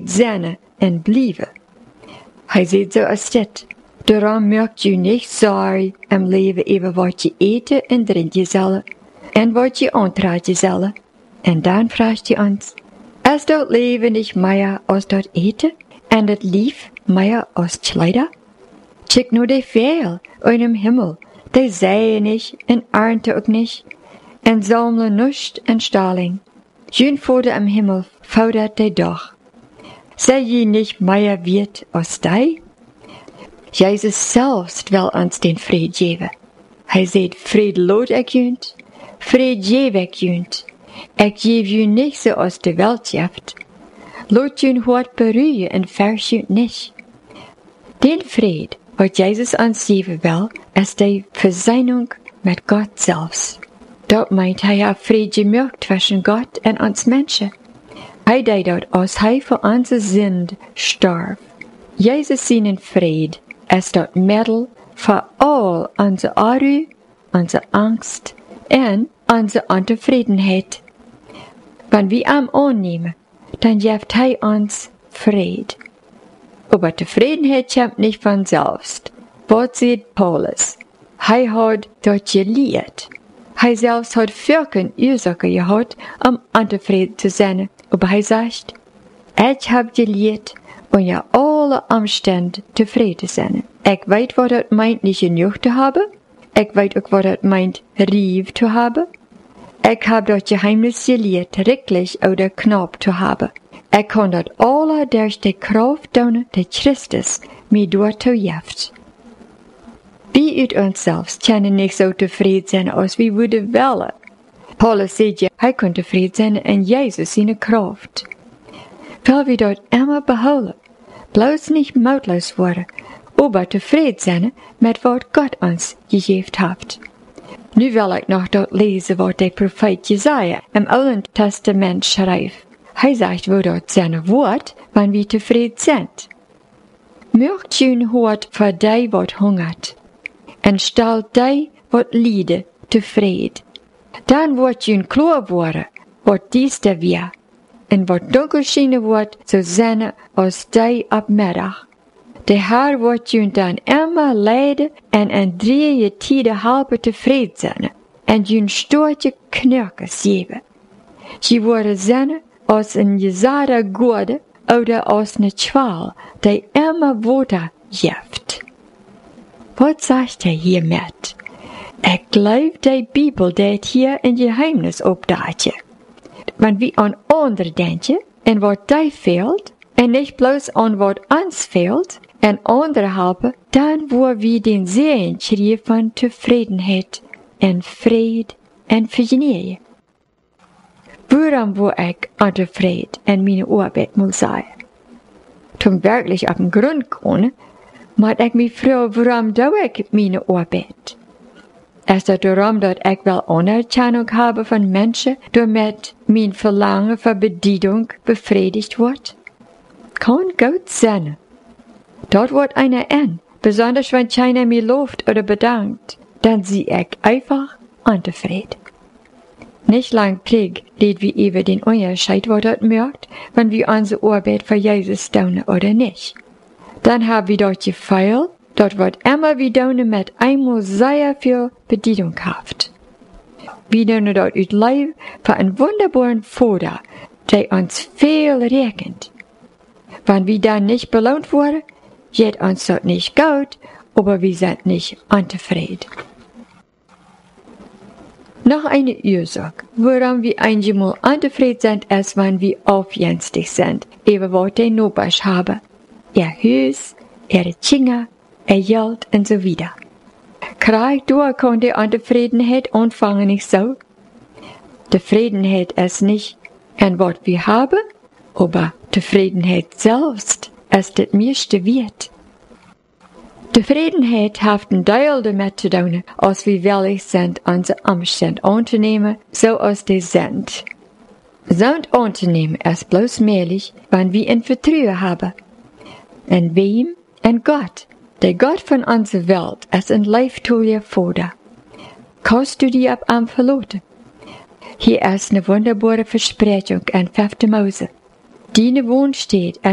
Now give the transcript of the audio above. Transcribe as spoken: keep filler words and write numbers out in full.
zijn en blijven. Hij zegt zo als dit. Daarom maakt u niet sorry im leven over wat je eten en drinken zal, en wat je aantragen zal. En dan vraagt hij ons, is dat leven niet meer als dat eten, en dat lief meer als kleider? Check nur de veel in dem Himmel, die säen nicht en ernten ook nicht, en sammeln nichts en Staling. Jün Vater im Himmel fordert die doch. Sei je nicht mehr wert als die? Jesus selbst will uns den Fried geben. Hij zegt, Fried lot ik junt, Fried geef ik junt. Ik geef ju nicht so als de Welt geeft. Lot jun hart beruhen en vers junt nicht. Den Fried, wat Jesus uns geben will, ist die Versöhnung mit Gott selbst. Dat meint hij hat Fried gemacht zwischen Gott und uns Menschen. Hij deed dat als hij voor onze Sünd starb. Jesus seinen Fried ist das Mittel für all unsere Arru, unsere Angst und unsere Unzufriedenheit. Wenn wir ihn annehmen, dann gibt er uns Fried. Aber Zufriedenheit kommt nicht von selbst. Was sieht Paulus? Er hat das gelehrt. Er selbst hat vierken Ursachen gehabt, um unzufrieden zu sein. Aber er sagt, ich habe gelehrt, unter alle Umstände zufrieden sein. Ich weet wat het meint, nicht genug zu haben. Ich weet ook wat het meint, rief zu haben. Ich habe das Geheimnis gelehrt, wirklich oder knapp zu haben. Ich kann das alle durch die Kraft tun, die Christus mir dort gibt. Wir uit uns selbst können nicht so zufrieden sein, als wir würden wollen. Paulus sagt ja, er kann zufrieden sein in Jesus seine Kraft. Weil wir dort immer behouden, bloß nicht mautlos worden, aber zufrieden sein mit was Gott uns gegeben hat. Nu will ich noch dort lesen, was der Prophet Jesaja im Alten Testament schreibt. Er sagt, wo dort seine Wort, wenn wir zufrieden sind. Möcht jün hart für die, was hungert, und stellt die, was liede, zufrieden. Dann wird jün klar worden, was dies der wir, und wat dunkel schijnen wordt, zo zijn als die op middag. De Herr wordt jun dan immer leiden en in drie tijden halve tevreden zijn, en jun stoortje knurkes geven. Je worden zijn als een gezade goede, oder als een schwal, die immer water geeft. Wat zegt hij hiermit? Ik geloof die Bibel deed hier een geheimnis opdaadje. Wenn wir an andere denken en wat die fehlt, en nicht bloß an wat uns fehlt, en andere haben, dann wo wir den Sehen schrie von Zufriedenheit en Fried en Vergnügen. Warum wo ich unzufrieden en meine Arbeit muss sein? Zum wirklich auf den Grund kommen, muss ich mich fragen, warum tue ich meine Arbeit? Ist es darum, dass ich wel Anerkennung habe von Menschen, damit mein Verlangen für Bedienung befriedigt wird? Kann gut sein. Dort wird einer an, besonders wenn keiner mir lobt oder bedankt, dann sehe ich einfach unzufrieden. Nicht lang pfleg leid wir über den Unterschied, was dort merkt, wenn wir unsere Arbeit für Jesus tun oder nicht. Dann haben wir dort gefeilt, dort wird immer wieder mit einmal sehr viel Bedienung gehabt. Wir nehmen dort uit Leib für einen wunderbaren Vater, der uns viel regnet. Wenn wir dann nicht belohnt wurden, geht uns dort nicht gut, aber wir sind nicht unzufrieden. Noch eine Ursache, warum wir einmal unzufrieden sind, ist, wenn wir aufjenstig sind, über was die Nobers haben. Ihr Haus, ihre Kinder, ihr Geld und so weiter. Krieg du kann die Unzufriedenheit anfangen nicht so. Zufriedenheit ist nicht ein was wir haben, aber Zufriedenheit selbst ist das meiste wert. Zufriedenheit hat ein Teil damit zu tun, als wir willig sind, unsere Umstände anzunehmen, so als die sind. Sind anzunehmen ist bloß möglich, wenn wir ein Vertrauen haben. In wem? In Gott. Der Gott von unserer Welt ist ein leibtreuer Vater. Kannst du dir ab ihm verlassen? Hier ist eine wunderbare Versprechung in fünften Mose. Deine Wohnstätte